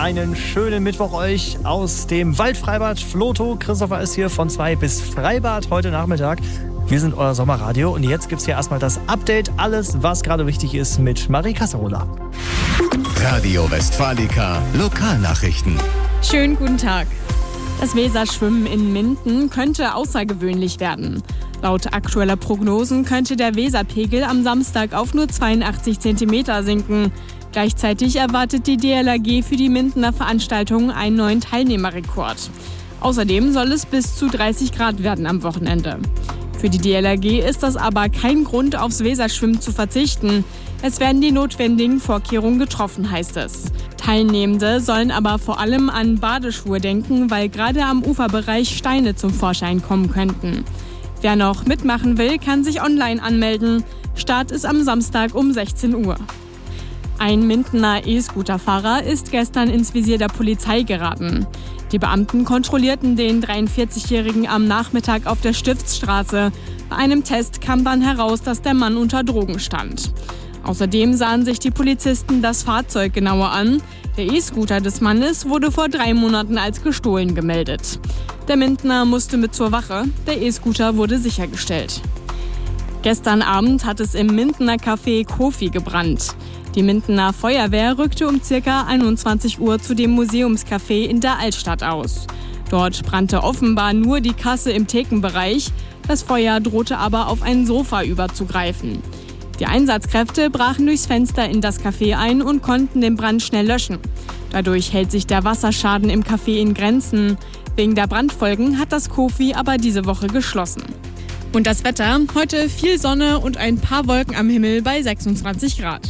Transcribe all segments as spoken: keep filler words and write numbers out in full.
einen schönen Mittwoch euch aus dem Waldfreibad. Floto, Christopher ist hier von zwei bis Freibad heute Nachmittag. Wir sind euer Sommerradio und jetzt gibt's hier erstmal das Update. Alles, was gerade wichtig ist mit Marie Casserola. Radio Westfalica Lokalnachrichten. Schönen guten Tag. Das Weserschwimmen in Minden könnte außergewöhnlich werden. Laut aktueller Prognosen könnte der Weserpegel am Samstag auf nur zweiundachtzig Zentimeter sinken. Gleichzeitig erwartet die D L R G für die Mindener Veranstaltung einen neuen Teilnehmerrekord. Außerdem soll es bis zu dreißig Grad werden am Wochenende. Für die D L R G ist das aber kein Grund, aufs Weserschwimmen zu verzichten. Es werden die notwendigen Vorkehrungen getroffen, heißt es. Teilnehmende sollen aber vor allem an Badeschuhe denken, weil gerade am Uferbereich Steine zum Vorschein kommen könnten. Wer noch mitmachen will, kann sich online anmelden. Start ist am Samstag um sechzehn Uhr. Ein Mindener E-Scooter-Fahrer ist gestern ins Visier der Polizei geraten. Die Beamten kontrollierten den dreiundvierzigjährigen am Nachmittag auf der Stiftsstraße. Bei einem Test kam dann heraus, dass der Mann unter Drogen stand. Außerdem sahen sich die Polizisten das Fahrzeug genauer an. Der E-Scooter des Mannes wurde vor drei Monaten als gestohlen gemeldet. Der Mindener musste mit zur Wache. Der E-Scooter wurde sichergestellt. Gestern Abend hat es im Mindener Café Kofi gebrannt. Die Mindener Feuerwehr rückte um ca. einundzwanzig Uhr zu dem Museumscafé in der Altstadt aus. Dort brannte offenbar nur die Kasse im Thekenbereich. Das Feuer drohte aber auf ein Sofa überzugreifen. Die Einsatzkräfte brachen durchs Fenster in das Café ein und konnten den Brand schnell löschen. Dadurch hält sich der Wasserschaden im Café in Grenzen. Wegen der Brandfolgen hat das Kofi aber diese Woche geschlossen. Und das Wetter? Heute viel Sonne und ein paar Wolken am Himmel bei sechsundzwanzig Grad.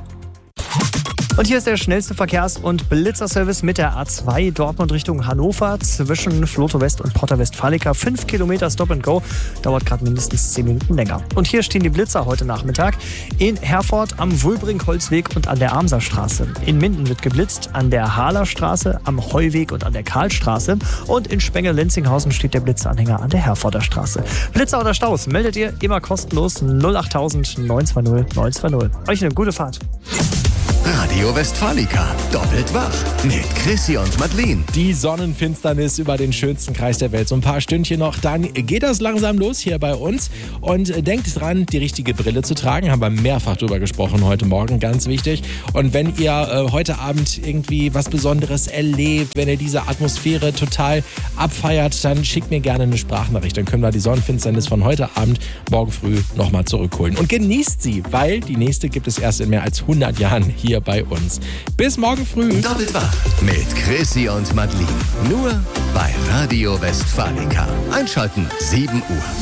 Und hier ist der schnellste Verkehrs- und Blitzerservice mit der A zwei Dortmund Richtung Hannover zwischen Floto West und Porta Westfalica. Fünf Kilometer Stop and Go, dauert gerade mindestens zehn Minuten länger. Und hier stehen die Blitzer heute Nachmittag in Herford am Wulbrink-Holzweg und an der Amserstraße. In Minden wird geblitzt, an der Hahler Straße, am Heuweg und an der Karlstraße. Und in Spenge-Lenzinghausen steht der Blitzeranhänger an der Herforder Straße. Blitzer oder Staus meldet ihr immer kostenlos null acht tausend neun zwei null neun zwei null. Euch eine gute Fahrt. Radio Westfalica, doppelt wach mit Chrissy und Madeleine. Die Sonnenfinsternis über den schönsten Kreis der Welt. So ein paar Stündchen noch, dann geht das langsam los hier bei uns. Und denkt dran, die richtige Brille zu tragen. Haben wir mehrfach drüber gesprochen heute Morgen, ganz wichtig. Und wenn ihr äh, heute Abend irgendwie was Besonderes erlebt, wenn ihr diese Atmosphäre total abfeiert, dann schickt mir gerne eine Sprachnachricht. Dann können wir die Sonnenfinsternis von heute Abend, morgen früh nochmal zurückholen. Und genießt sie, weil die nächste gibt es erst in mehr als hundert Jahren hier bei uns. Bis morgen früh. Doppelt wach mit Chrissy und Madeleine. Nur bei Radio Westfalica. Einschalten sieben Uhr.